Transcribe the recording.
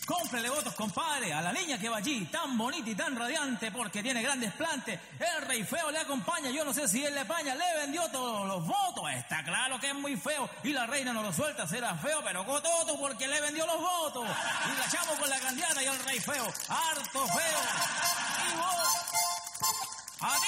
Cómprele votos, compadre, a la niña que va allí, tan bonita y tan radiante porque tiene grandes plantes. El rey feo le acompaña, yo no sé si él le apaña, le vendió todos los votos. Está claro que es muy feo y la reina no lo suelta, será feo, pero cototo porque le vendió los votos. Y la echamos con la candidata y el rey feo, harto feo. Y vos...